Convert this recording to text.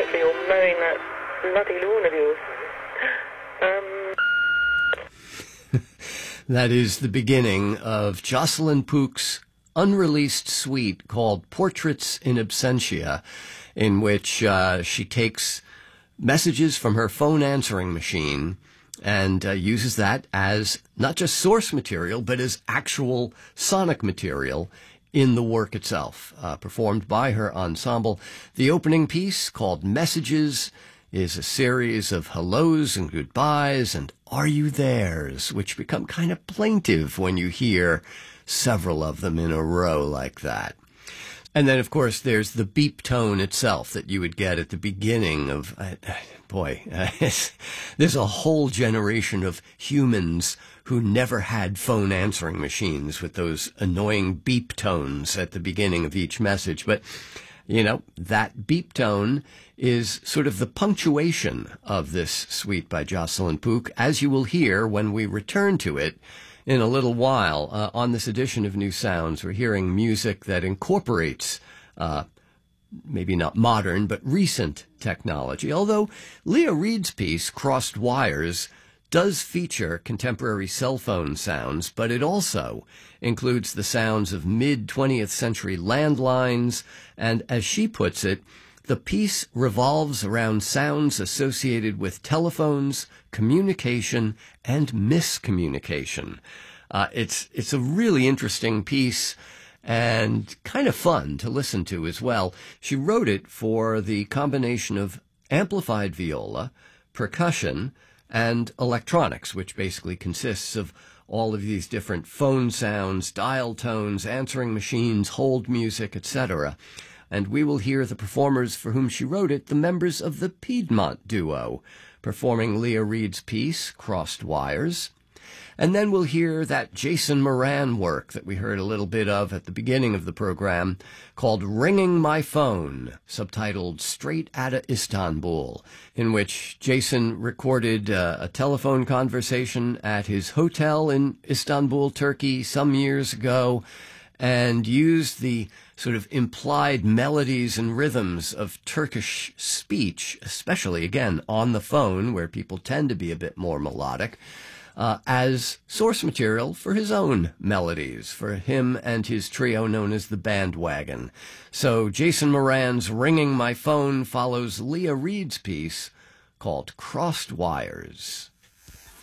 for your mowing that bloody lawn of yours. That is the beginning of Jocelyn Pook's unreleased suite called Portraits in Absentia, in which she takes messages from her phone answering machine and uses that as not just source material, but as actual sonic material in the work itself, performed by her ensemble. The opening piece, called Messages, is a series of hellos and goodbyes and are you there's, which become kind of plaintive when you hear several of them in a row like that. And then, of course, there's the beep tone itself that you would get at the beginning of, there's a whole generation of humans who never had phone answering machines with those annoying beep tones at the beginning of each message. But, you know, that beep tone is sort of the punctuation of this suite by Jocelyn Pook, as you will hear when we return to it in a little while. On this edition of New Sounds, we're hearing music that incorporates maybe not modern, but recent technology. Although Leah Reed's piece, Crossed Wires, does feature contemporary cell phone sounds, but it also includes the sounds of mid-20th century landlines, and as she puts it, the piece revolves around sounds associated with telephones, communication, and miscommunication. It's a really interesting piece and kind of fun to listen to as well. She wrote it for the combination of amplified viola, percussion, and electronics, which basically consists of all of these different phone sounds, dial tones, answering machines, hold music, etc. And we will hear the performers for whom she wrote it, the members of the Piedmont Duo, performing Leah Reed's piece, Crossed Wires. And then we'll hear that Jason Moran work that we heard a little bit of at the beginning of the program, called Ringing My Phone, subtitled Straight Outta Istanbul, in which Jason recorded a telephone conversation at his hotel in Istanbul, Turkey, some years ago, and used the sort of implied melodies and rhythms of Turkish speech, especially, again, on the phone, where people tend to be a bit more melodic, as source material for his own melodies, for him and his trio known as the Bandwagon. So Jason Moran's Ringing My Phone follows Leah Reed's piece called Crossed Wires.